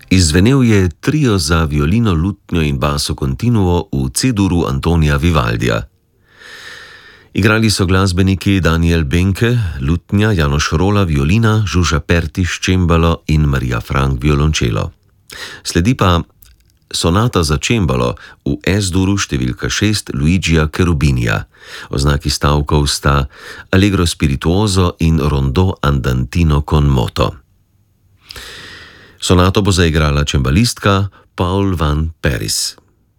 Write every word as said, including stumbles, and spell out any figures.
Izzvenel je trio za violino, lutnjo in basso continuo v C-duru Antonija Vivaldija. Igrali so glasbeniki Daniel Benke, lutnja, Janoš Rola, violina, Žuža Pertiš, čembalo in Marija Frank, violončelo. Sledi pa sonata za čembalo v S-duru številka šest Luigija Cherubinija. Oznaki stavkov sta Allegro spirituoso in Rondo andantino con moto. Sonato bo zaigrala čembalistka Paul van Parijs.